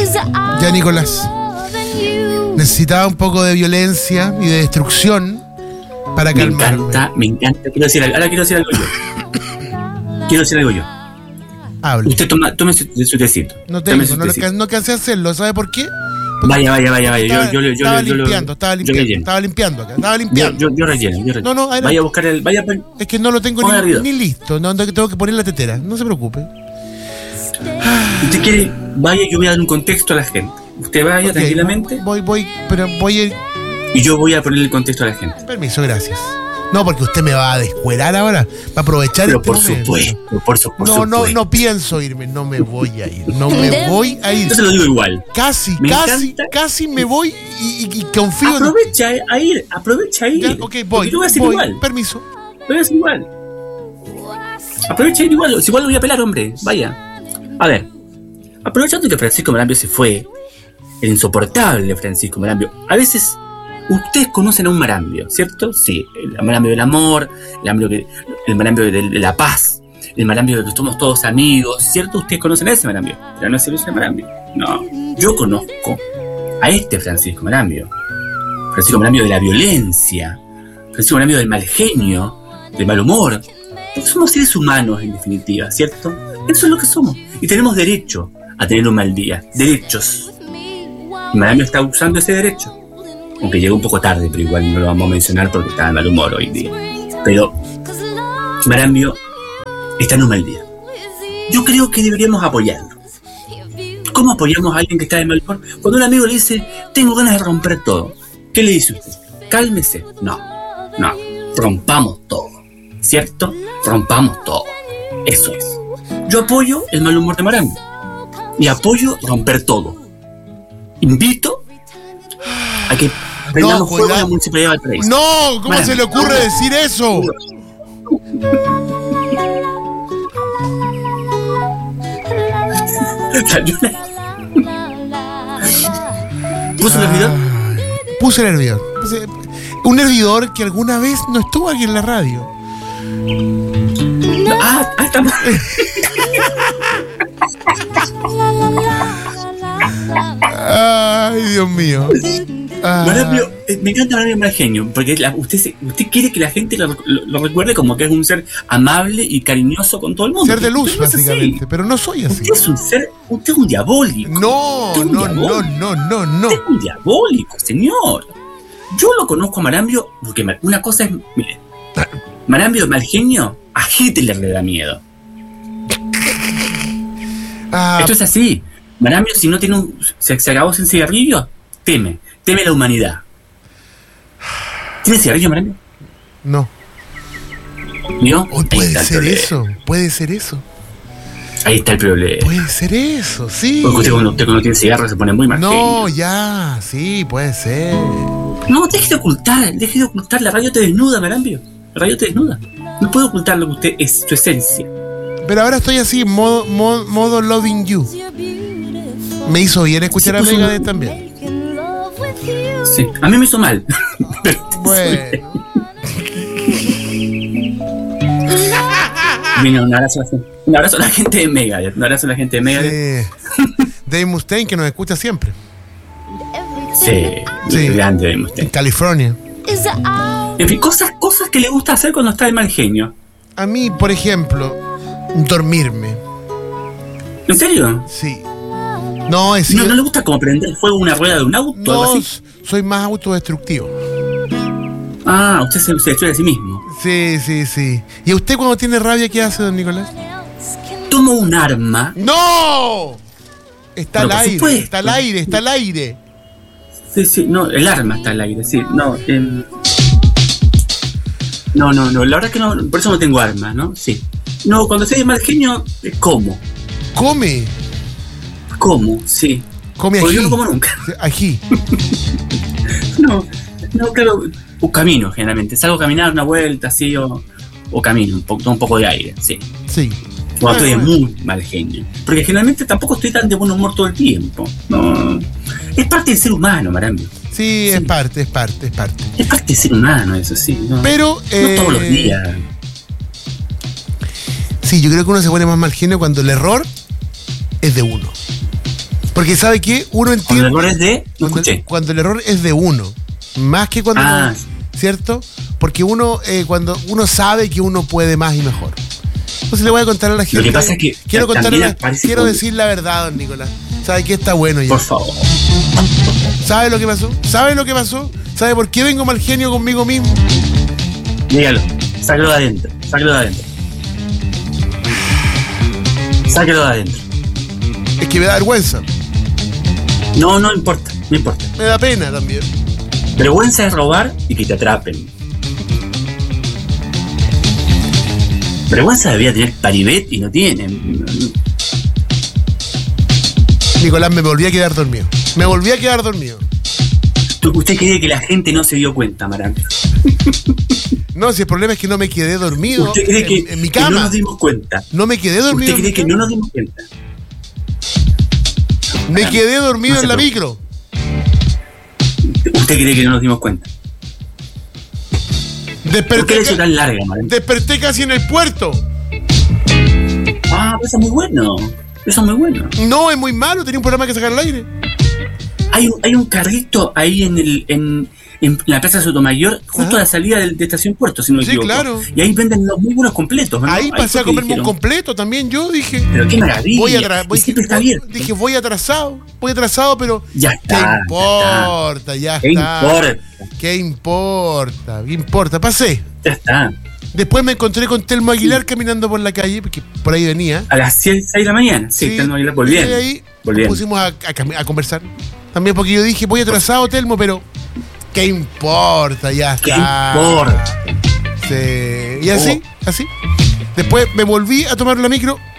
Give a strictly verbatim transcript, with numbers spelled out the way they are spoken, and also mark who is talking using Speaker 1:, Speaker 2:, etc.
Speaker 1: Ya, Nicolás, necesitaba un poco de violencia y de destrucción para
Speaker 2: Me
Speaker 1: calmarme.
Speaker 2: encanta, me encanta. Quiero decir algo. Ahora quiero decir algo yo. Quiero decir algo yo.
Speaker 1: Hable.
Speaker 2: Usted toma, tome su, su tecito.
Speaker 1: No
Speaker 2: Tome
Speaker 1: tengo,
Speaker 2: su
Speaker 1: no, lo
Speaker 2: tecito.
Speaker 1: can- no alcancé a hacerlo. ¿Sabe por qué? Porque
Speaker 2: Vaya, vaya, vaya, vaya.
Speaker 1: estaba,
Speaker 2: Yo, yo, yo,
Speaker 1: estaba
Speaker 2: yo, yo,
Speaker 1: limpiando, estaba
Speaker 2: yo
Speaker 1: limpiando,
Speaker 2: relleno.
Speaker 1: estaba limpiando acá, estaba
Speaker 2: Yo,
Speaker 1: limpiando.
Speaker 2: yo, yo relleno, yo relleno.
Speaker 1: No, no, adelante.
Speaker 2: Vaya a buscar el. Vaya,
Speaker 1: Es que no lo tengo
Speaker 2: Ponga
Speaker 1: ni,
Speaker 2: hervidor.
Speaker 1: ni listo. No, no, tengo que poner la tetera. No se preocupe.
Speaker 2: usted quiere. Vaya, yo voy a dar un contexto a la gente. Usted vaya
Speaker 1: Ok,
Speaker 2: tranquilamente
Speaker 1: Voy, voy, pero voy a ir.
Speaker 2: y yo voy a poner el contexto a la gente.
Speaker 1: Permiso, gracias. No, porque usted me va a descuerar ahora. Va a aprovechar
Speaker 2: Pero
Speaker 1: este
Speaker 2: por
Speaker 1: momento.
Speaker 2: supuesto, por, su, por
Speaker 1: No,
Speaker 2: supuesto.
Speaker 1: no, no pienso irme. No me voy a ir. No me voy a ir.
Speaker 2: Yo se lo digo igual.
Speaker 1: Casi,
Speaker 2: Me
Speaker 1: casi,
Speaker 2: encanta.
Speaker 1: casi me voy y, y- y confío
Speaker 2: Aprovecha a ir, aprovecha a ir.
Speaker 1: en. Ya, ok,
Speaker 2: Porque
Speaker 1: voy.
Speaker 2: yo voy a hacer
Speaker 1: voy.
Speaker 2: igual.
Speaker 1: Permiso.
Speaker 2: Voy a hacer igual. Aprovecha a ir igual. Si igual lo voy a pelar, hombre. Vaya. A ver. Aprovechando que Francisco Marambio se fue, el insoportable Francisco Marambio. A veces ustedes conocen a un Marambio, ¿cierto? Sí. El Marambio del amor, el Marambio, que, el Marambio de, de la paz, el Marambio de que somos todos amigos, ¿cierto? Ustedes conocen a ese Marambio. Pero no es ese Marambio. No. Yo conozco a este Francisco Marambio. Francisco Marambio de la violencia. Francisco Marambio del mal genio, del mal humor. Somos seres humanos, en definitiva, ¿cierto? Eso es lo que somos. Y tenemos derecho a tener un mal día. Derechos. Y Marambio está usando ese derecho. Aunque llegó un poco tarde, pero igual no lo vamos a mencionar porque está de mal humor hoy día. Pero Marambio está en un mal día. Yo creo que deberíamos apoyarlo. ¿Cómo apoyamos a alguien que está de mal humor? Cuando un amigo le dice, tengo ganas de romper todo. ¿Qué le dice usted? Cálmese. No, no. Rompamos todo. ¿Cierto? Rompamos todo. Eso es. Yo apoyo el mal humor de Marambio. Y apoyo romper todo. Invito a que prendamos
Speaker 1: No,
Speaker 2: fuego en la
Speaker 1: cuidado.
Speaker 2: Municipalidad de Valparaíso.
Speaker 1: No, ¿cómo
Speaker 2: Marambio.
Speaker 1: se le ocurre decir eso?
Speaker 2: Salió una- ¿Puso el hervidor?
Speaker 1: Puse el hervidor. Puse- Un hervidor que alguna vez no estuvo aquí en la radio.
Speaker 2: Ah, ah, está mal.
Speaker 1: Ay, Dios mío. Ah,
Speaker 2: Marambio, eh, me encanta Marambio mal genio, porque la- usted, se- usted quiere que la gente lo, lo- lo recuerde como que es un ser amable y cariñoso con todo el mundo.
Speaker 1: ser de luz,
Speaker 2: Usted no es así.
Speaker 1: básicamente. Pero no soy así.
Speaker 2: Usted es un ser, usted es un diabólico.
Speaker 1: No,
Speaker 2: Usted es un
Speaker 1: no, no,
Speaker 2: diabólico.
Speaker 1: no, no, no.
Speaker 2: Usted es un diabólico, señor. Yo lo conozco a Marambio porque ma- una cosa es, mire, Marambio mal genio, a Hitler le da miedo.
Speaker 1: Ah,
Speaker 2: Esto es así. Marambio, si no tiene un, se, se acabó sin cigarrillo, teme, teme la humanidad. ¿Tiene cigarrillo, Marambio?
Speaker 1: no.
Speaker 2: ¿Vio?
Speaker 1: Hoy
Speaker 2: Ahí
Speaker 1: puede
Speaker 2: está el
Speaker 1: ser
Speaker 2: problema.
Speaker 1: eso. Puede ser eso.
Speaker 2: Ahí está el problema.
Speaker 1: Puede ser eso, sí.
Speaker 2: Porque usted cuando, usted cuando tiene cigarro se pone muy mal
Speaker 1: No,
Speaker 2: genio.
Speaker 1: ya, sí, puede ser.
Speaker 2: No, deje de ocultar, deje de ocultar. La radio te desnuda, Marambio. La radio te desnuda. No puede ocultar lo que usted es, su esencia.
Speaker 1: Pero ahora estoy así, modo, modo, modo loving you. Me hizo bien escuchar
Speaker 2: Se
Speaker 1: a
Speaker 2: puso
Speaker 1: Megadeth
Speaker 2: un-
Speaker 1: también.
Speaker 2: Sí. A mí me hizo mal.
Speaker 1: Bueno.
Speaker 2: Mira, un abrazo a la gente. Un abrazo a la gente de Megadeth. Un abrazo a la gente de Megadeth.
Speaker 1: Sí. Dave Mustaine, que nos escucha siempre.
Speaker 2: Sí.
Speaker 1: Sí.
Speaker 2: Grande Dave
Speaker 1: En
Speaker 2: Mustaine.
Speaker 1: California.
Speaker 2: En fin, cosas, cosas que le gusta hacer cuando está de mal genio.
Speaker 1: A mí, por ejemplo, dormirme.
Speaker 2: ¿En serio?
Speaker 1: Sí. No, es
Speaker 2: No, no le gusta como prender fuego una rueda de un auto o algo
Speaker 1: no,
Speaker 2: así.
Speaker 1: soy más autodestructivo.
Speaker 2: Ah, usted se, se destruye a sí mismo.
Speaker 1: Sí, sí, sí. ¿Y usted cuando tiene rabia qué hace, don Nicolás?
Speaker 2: Tomo un arma.
Speaker 1: ¡No! Está
Speaker 2: Pero
Speaker 1: al
Speaker 2: por
Speaker 1: aire,
Speaker 2: supuesto.
Speaker 1: está al aire, está al aire.
Speaker 2: Sí, sí, no, el arma está al aire, sí. No, em, no, no, no, la verdad que no, por eso no tengo armas, ¿no? Sí. No, cuando estoy de mal genio, eh, como.
Speaker 1: Come,
Speaker 2: Como, sí.
Speaker 1: come
Speaker 2: Porque
Speaker 1: ají.
Speaker 2: yo no como nunca.
Speaker 1: Ají.
Speaker 2: No, no, claro, o camino generalmente. Salgo a caminar una vuelta así o, o camino, un poco, un poco de aire, sí.
Speaker 1: Sí.
Speaker 2: Cuando estoy de
Speaker 1: Bueno,
Speaker 2: muy mal genio. Porque generalmente tampoco estoy tan de buen humor todo el tiempo. No. Es parte del ser humano, Marambio.
Speaker 1: Sí,
Speaker 2: Sí.
Speaker 1: es parte, es parte, es parte.
Speaker 2: Es parte del ser humano, eso sí. No,
Speaker 1: Pero,
Speaker 2: no
Speaker 1: eh,
Speaker 2: todos los días.
Speaker 1: Sí, yo creo que uno se pone más mal genio cuando el error es de uno. Porque ¿sabe qué? Uno entiende...
Speaker 2: Cuando el error es de... No
Speaker 1: cuando,
Speaker 2: escuché.
Speaker 1: cuando el error es de uno, más que cuando...
Speaker 2: Ah.
Speaker 1: No, ¿cierto? Porque uno, eh, cuando uno sabe que uno puede más y mejor. Entonces le voy a contar a la gente...
Speaker 2: Lo que pasa es que...
Speaker 1: Quiero, contarle la, quiero
Speaker 2: como...
Speaker 1: decir la verdad, don Nicolás. ¿Sabe qué? Está bueno ya.
Speaker 2: Por favor.
Speaker 1: ¿Sabe lo que pasó? ¿Sabe lo que pasó? ¿Sabe por qué vengo mal genio conmigo mismo?
Speaker 2: Dígalo. Sáquelo de adentro. Sáquelo de adentro. Sáquelo de adentro.
Speaker 1: Es que me da vergüenza.
Speaker 2: No, no importa. No importa.
Speaker 1: Me da pena también.
Speaker 2: Vergüenza es robar y que te atrapen. Vergüenza debía tener Paribet y no tiene.
Speaker 1: Nicolás, me volví a quedar dormido. Me volví a quedar dormido.
Speaker 2: ¿Usted cree que la gente no se dio cuenta, Marambio?
Speaker 1: No, si el problema es que no me quedé dormido.
Speaker 2: ¿Usted cree que,
Speaker 1: en, en mi cama?
Speaker 2: que no nos dimos cuenta?
Speaker 1: No me quedé dormido.
Speaker 2: ¿Usted cree que no nos dimos cuenta?
Speaker 1: Me
Speaker 2: Marambio,
Speaker 1: quedé dormido
Speaker 2: no
Speaker 1: en la
Speaker 2: preocupe.
Speaker 1: micro.
Speaker 2: ¿Usted cree que no nos dimos cuenta?
Speaker 1: Desperté,
Speaker 2: ¿Por qué le hizo tan larga, Marambio?
Speaker 1: desperté casi en el puerto.
Speaker 2: Ah, pero eso es muy bueno. Eso es muy bueno.
Speaker 1: No, es muy malo, tenía un programa que sacar al aire.
Speaker 2: Hay un, hay un carrito ahí en el en, en la Plaza Sotomayor, justo
Speaker 1: Ajá.
Speaker 2: a la salida del, de Estación Puerto, si no me
Speaker 1: Sí,
Speaker 2: equivoco.
Speaker 1: claro.
Speaker 2: Y ahí venden los muy buenos completos, ¿no?
Speaker 1: Ahí pasé
Speaker 2: fue
Speaker 1: a
Speaker 2: que
Speaker 1: comerme un
Speaker 2: dijeron,
Speaker 1: completo también, yo dije.
Speaker 2: Pero qué maravilla.
Speaker 1: Voy atra- voy-
Speaker 2: y siempre está
Speaker 1: voy-
Speaker 2: abierto.
Speaker 1: Dije, voy atrasado, voy atrasado, pero
Speaker 2: Ya
Speaker 1: ¿qué
Speaker 2: está.
Speaker 1: importa? Ya
Speaker 2: ¿Qué
Speaker 1: está.
Speaker 2: importa?
Speaker 1: ¿Qué importa? ¿Qué importa? Pasé.
Speaker 2: Ya está.
Speaker 1: Después me encontré con Telmo Aguilar caminando por la calle, porque por ahí venía.
Speaker 2: A las seis de la mañana. Sí,
Speaker 1: Sí,
Speaker 2: Telmo Aguilar
Speaker 1: y
Speaker 2: volviendo.
Speaker 1: ahí
Speaker 2: Volviendo.
Speaker 1: nos pusimos a, a cami- a conversar. También porque yo dije, voy atrasado, Telmo, pero ¿qué importa? Ya
Speaker 2: ¿Qué
Speaker 1: está.
Speaker 2: importa?
Speaker 1: Sí. Y así,
Speaker 2: Oh.
Speaker 1: así. Después me volví a tomar la micro